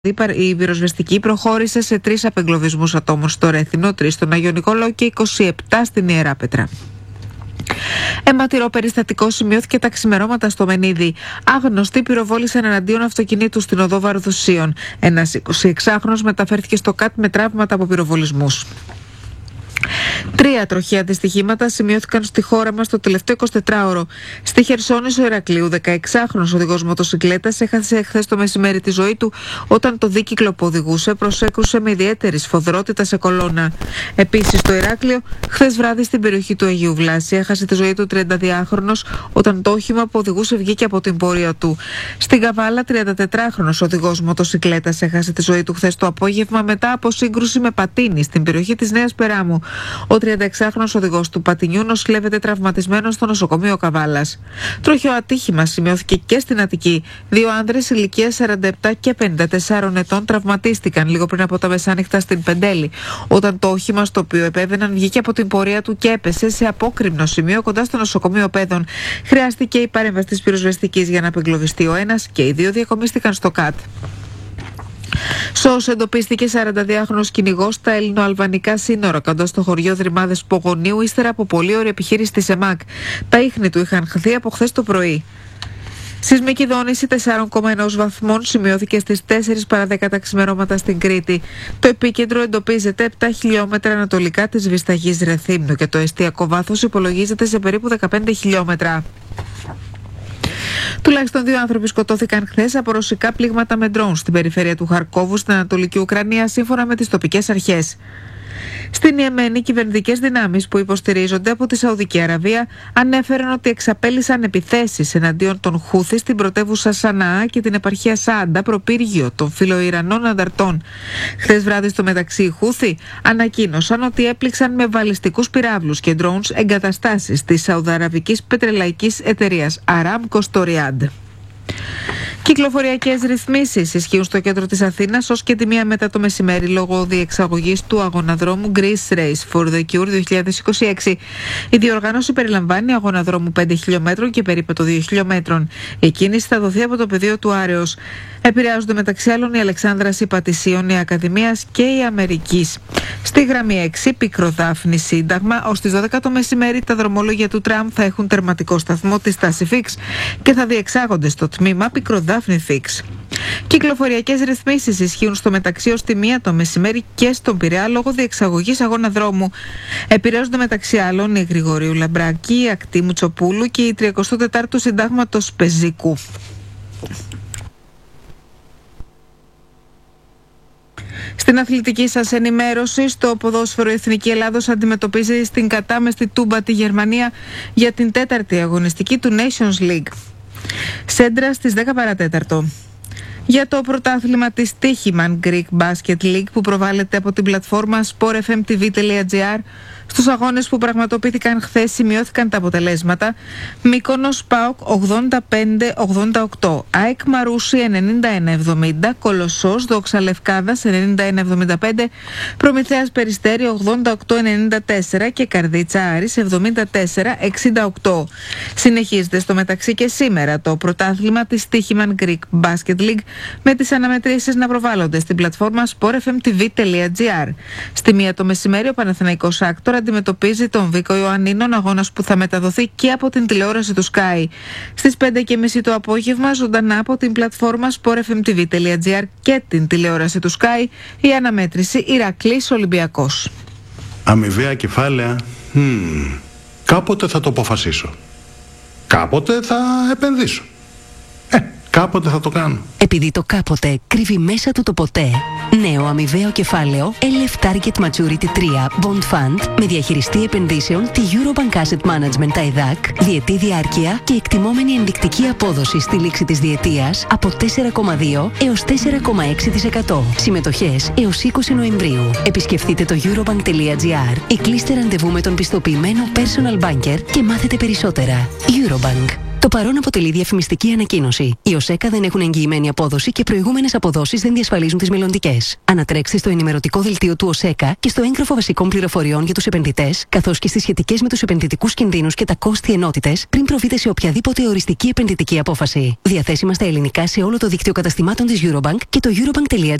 Η πυροσβεστική προχώρησε σε 3 απεγκλωβισμούς ατόμων στο Ρέθινο, 3 στον Άγιο Νικόλαο και 27 στην Ιεράπετρα. Αιματηρό περιστατικό σημειώθηκε τα ξημερώματα στο Μενίδη. Άγνωστοι πυροβόλησαν εναντίον αυτοκινήτου στην οδό Βαρδουσίων. Ένας 26χρονος μεταφέρθηκε στο ΚΑΤ με τραύματα από πυροβολισμούς. 3 τροχαία δυστυχήματα σημειώθηκαν στη χώρα μας το τελευταίο 24ωρο. Στη Χερσόνησο Ηρακλείου, 16χρονος οδηγός μοτοσικλέτας έχασε χθες το μεσημέρι τη ζωή του όταν το δίκυκλο που οδηγούσε προσέκρουσε με ιδιαίτερη σφοδρότητα σε κολόνα. Επίσης, στο Ηράκλειο, χθες βράδυ στην περιοχή του Αγίου Βλάση, έχασε τη ζωή του 32χρονος όταν το όχημα που οδηγούσε βγήκε από την πορεία του. Στην Καβάλα, 34χρονος οδηγός μοτοσικλέτας έχασε τη ζωή του χθες το απόγευμα μετά από σύγκρουση με πατίνι στην περιοχή της Νέας Περάμου. Ο 36χρονος οδηγός του πατινιού νοσηλεύεται τραυματισμένος στο νοσοκομείο Καβάλας. Τροχαίο ατύχημα σημειώθηκε και στην Αττική. 2 άνδρες ηλικίας 47 και 54 ετών τραυματίστηκαν λίγο πριν από τα μεσάνυχτα στην Πεντέλη, όταν το όχημα στο οποίο επέβαιναν βγήκε από την πορεία του και έπεσε σε απόκρημνο σημείο κοντά στο νοσοκομείο Πέδων. Χρειάστηκε η παρέμβαση της πυροσβεστικής για να απεγκλωβιστεί ο ένας και οι 2 διακομίστηκαν στο ΚΑΤ. Σως εντοπίστηκε 42χρονος κυνηγός στα ελληνοαλβανικά σύνορα κοντά στο χωριό Δρυμάδες Πογονίου ύστερα από πολύ ωραία επιχείρηση της ΕΜΑΚ. Τα ίχνη του είχαν χαθεί από χθες το πρωί. Σεισμική δόνηση 4,1 βαθμών σημειώθηκε στις 4 παρά 10 τα ξημερώματα στην Κρήτη. Το επίκεντρο εντοπίζεται 7 χιλιόμετρα ανατολικά της Βυσταγής Ρεθύμνου και το εστιακό βάθος υπολογίζεται σε περίπου 15 χιλιόμετρα. Τουλάχιστον 2 άνθρωποι σκοτώθηκαν χθες από ρωσικά πλήγματα με ντρόουν στην περιφέρεια του Χαρκόβου στην Ανατολική Ουκρανία, σύμφωνα με τις τοπικές αρχές. Στην Ιεμένη, κυβερνητικές δυνάμεις που υποστηρίζονται από τη Σαουδική Αραβία ανέφεραν ότι εξαπέλυσαν επιθέσεις εναντίον των Χούθη στην πρωτεύουσα Σαναά και την επαρχία Σάντα, προπύργιο των φιλοϊρανών ανταρτών. Χθες βράδυ, στο μεταξύ, οι Χούθη ανακοίνωσαν ότι έπληξαν με βαλιστικούς πυράβλους και ντρόουνς εγκαταστάσεις της σαουδαραβικής πετρελαϊκής εταιρείας Aramco στο Ριάντ. Κυκλοφοριακές ρυθμίσεις ισχύουν στο κέντρο της Αθήνας ως και τη 1 μετά το μεσημέρι λόγω διεξαγωγής του αγωναδρόμου Greece Race for the Cure 2026. Η διοργάνωση περιλαμβάνει αγωναδρόμου 5 χιλιόμετρων και περίπατο 2 χιλιόμετρων. Η κίνηση θα δοθεί από το πεδίο του Άρεως. Επηρεάζονται μεταξύ άλλων η Αλεξάνδρας, η Πατησίων, η Ακαδημίας και η Αμερικής. Στη γραμμή 6, Πικροδάφνη Σύνταγμα, ως τις 12 το μεσημέρι τα δρομόλογια του τραμ θα έχουν τερματικό σταθμό τη στάση Φίξ και θα διεξάγονται στο τμήμα Πικροδάφνη Φίξ. Κυκλοφοριακές ρυθμίσεις ισχύουν στο μεταξύ ως τη 1 το μεσημέρι και στον Πειραιά λόγω διεξαγωγής αγώνα δρόμου. Επηρεάζονται μεταξύ άλλων η Γρηγορίου Λαμπράκη, η Ακτή Μουτσοπούλου και η 34ου Συντάγματος Πεζικού. Στην αθλητική σας ενημέρωση, στο ποδόσφαιρο η Εθνική Ελλάδος αντιμετωπίζει στην κατάμεστη Τούμπα τη Γερμανία για την 4η αγωνιστική του Nations League. Σέντρα στις 10 παρατέταρτο. Για το πρωτάθλημα της Τύχημαν Greek Basket League που προβάλλεται από την πλατφόρμα sportfmtv.gr, στους αγώνες που πραγματοποιήθηκαν χθες σημειώθηκαν τα αποτελέσματα: Μύκονος ΠΑΟΚ 85-88, ΑΕΚ Μαρούσι 91-70, Κολοσσός Δόξα Λευκάδας 91-75, Προμηθέας Περιστέρι 88-94 και Καρδίτσα Άρης 74-68. Συνεχίζεται στο μεταξύ και σήμερα το πρωτάθλημα της Τύχημαν Greek Basket League, με τις αναμετρήσεις να προβάλλονται στην πλατφόρμα sportfmtv.gr. Στη 1 το μεσημέρι ο Παναθηναϊκός Άκτορ αντιμετωπίζει τον Βίκο Ιωαννίνων, αγώνας που θα μεταδοθεί και από την τηλεόραση του Sky. Στις 5:30 το απόγευμα, ζωντανά από την πλατφόρμα sportfmtv.gr και την τηλεόραση του Sky, η αναμέτρηση Ηρακλής Ολυμπιακός. Αμοιβαία κεφάλαια, κάποτε θα το αποφασίσω. Κάποτε θα επενδύσω. Κάποτε θα το κάνω. Επειδή το κάποτε κρύβει μέσα του το ποτέ. Νέο αμοιβαίο κεφάλαιο LF Target Maturity 3 Bond Fund με διαχειριστή επενδύσεων τη Eurobank Asset Management ΤΑΙΔΑΚ, διετή διάρκεια και εκτιμόμενη ενδεικτική απόδοση στη λήξη της διετίας από 4,2 έως 4,6%. Συμμετοχές έως 20 Νοεμβρίου. Επισκεφτείτε το eurobank.gr ή κλείστε ραντεβού με τον πιστοποιημένο personal banker και μάθετε περισσότερα. Eurobank. Το παρόν αποτελεί διαφημιστική ανακοίνωση. Οι ΟΣΕΚΑ δεν έχουν εγγυημένη απόδοση και προηγούμενες αποδόσεις δεν διασφαλίζουν τις μελλοντικές. Ανατρέξτε στο ενημερωτικό δελτίο του ΟΣΕΚΑ και στο έγγραφο βασικών πληροφοριών για τους επενδυτές, καθώς και στις σχετικές με τους επενδυτικούς κινδύνους και τα κόστη ενότητες, πριν προβείτε σε οποιαδήποτε οριστική επενδυτική απόφαση. Διαθέσιμα στα ελληνικά σε όλο το δίκτυο καταστημάτων της Eurobank και το eurobank.gr.